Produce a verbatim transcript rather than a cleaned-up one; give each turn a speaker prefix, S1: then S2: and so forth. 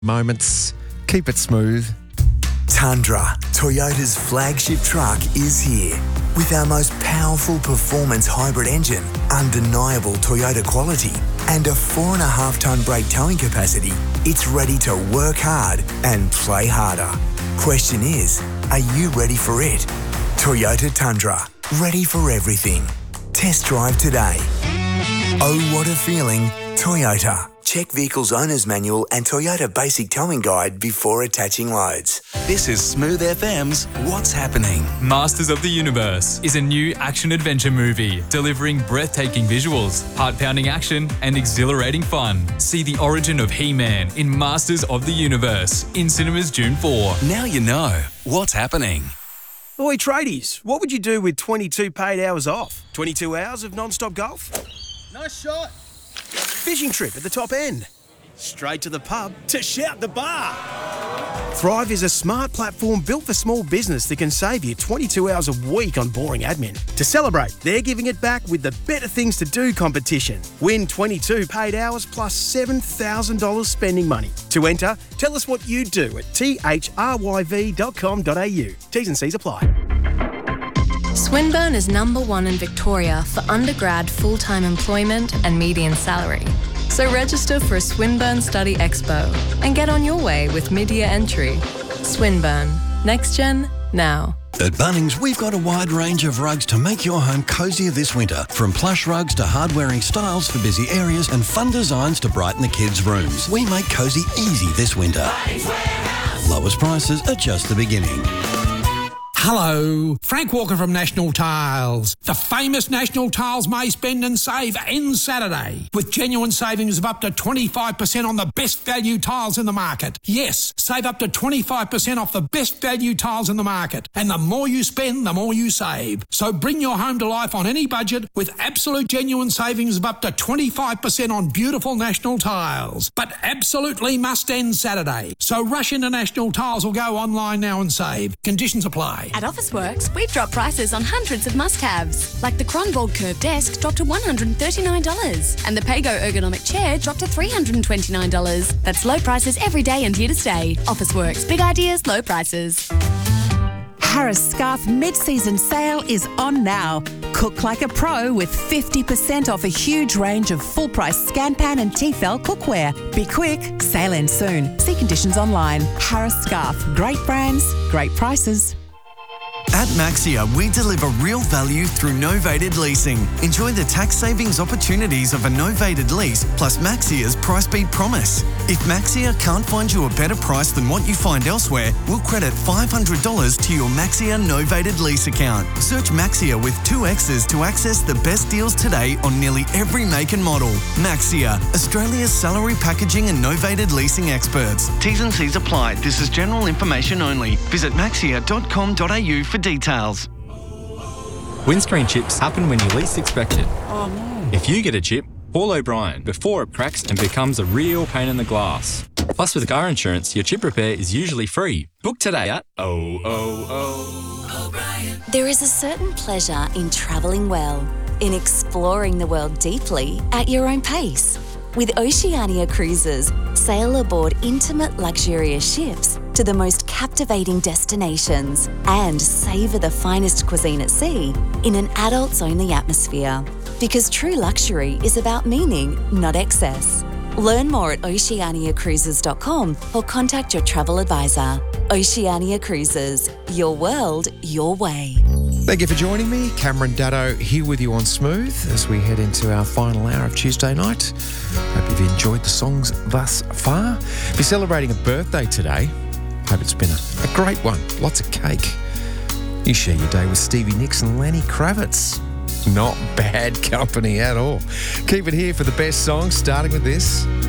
S1: Moments. Keep it smooth.
S2: Tundra, Toyota's flagship truck, is here. With our most powerful performance hybrid engine, undeniable Toyota quality, and a four and a half tonne brake towing capacity, it's ready to work hard and play harder. Question is, are you ready for it? Toyota Tundra, ready for everything. Test drive today. Oh, what a feeling, Toyota. Check Vehicle's Owner's Manual and Toyota Basic Towing Guide before attaching loads.
S3: This is Smooth F M's What's Happening.
S4: Masters of the Universe is a new action-adventure movie delivering breathtaking visuals, heart-pounding action and exhilarating fun. See the origin of He-Man in Masters of the Universe in cinemas June fourth.
S3: Now you know what's happening.
S5: Oi, tradies, what would you do with twenty-two paid hours off? twenty-two hours of non-stop golf?
S6: Nice shot.
S5: Fishing trip at the top end? Straight to the pub
S6: To shout the bar.
S5: Thrive is a smart platform built for small business that can save you twenty-two hours a week on boring admin. To celebrate, they're giving it back with the Better Things to Do competition. Win twenty-two paid hours plus seven thousand dollars spending money. To enter, tell us what you do at t h r y v dot com dot a u. T's and C's apply.
S7: Swinburne is number one in Victoria for undergrad full-time employment and median salary. So register for a Swinburne Study Expo and get on your way with mid-year entry. Swinburne. Next gen, now.
S8: At Bunnings, we've got a wide range of rugs to make your home cozier this winter. From plush rugs to hard-wearing styles for busy areas and fun designs to brighten the kids' rooms. We make cosy easy this winter. Lowest prices are just the beginning.
S9: Hello, Frank Walker from National Tiles. The famous National Tiles May Spend and Save ends Saturday with genuine savings of up to twenty-five percent on the best value tiles in the market. Yes, save up to twenty-five percent off the best value tiles in the market. And the more you spend, the more you save. So bring your home to life on any budget with absolute genuine savings of up to twenty-five percent on beautiful National Tiles. But absolutely must end Saturday. So rush into National Tiles or go online now and save. Conditions apply.
S10: At Officeworks, we've dropped prices on hundreds of must-haves, like the Kronborg Curve Desk dropped to one hundred thirty-nine dollars and the Pago Ergonomic Chair dropped to three hundred twenty-nine dollars. That's low prices every day and here to stay. Officeworks, big ideas, low prices.
S11: Harris Scarfe mid-season sale is on now. Cook like a pro with fifty percent off a huge range of full-price Scanpan and Tefal cookware. Be quick, sale ends soon. See conditions online. Harris Scarfe, great brands, great prices.
S12: At Maxia, we deliver real value through novated leasing. Enjoy the tax savings opportunities of a novated lease plus Maxia's price beat promise. If Maxia can't find you a better price than what you find elsewhere, we'll credit five hundred dollars to your Maxia novated lease account. Search Maxia with two X's to access the best deals today on nearly every make and model. Maxia, Australia's salary packaging and novated leasing experts. T's and C's apply. This is general information only. Visit maxia dot com dot a u for details.
S13: Windscreen chips happen when you least expect it.
S6: Oh no.
S13: If you get a chip, call O'Brien before it cracks and becomes a real pain in the glass. Plus, with car insurance, your chip repair is usually free. Book today at oh oh oh O'Brien.
S14: There is a certain pleasure in travelling well, in exploring the world deeply at your own pace. With Oceania Cruises, sail aboard intimate, luxurious ships to the most captivating destinations and savour the finest cuisine at sea in an adults-only atmosphere. Because true luxury is about meaning, not excess. Learn more at oceania cruises dot com or contact your travel advisor. Oceania Cruises, your world, your way.
S1: Thank you for joining me. Cameron Daddo here with you on Smooth as we head into our final hour of Tuesday night. Hope you've enjoyed the songs thus far. If you're celebrating a birthday today, hope it's been a, a great one. Lots of cake. You share your day with Stevie Nicks and Lenny Kravitz. Not bad company at all. Keep it here for the best songs, starting with this.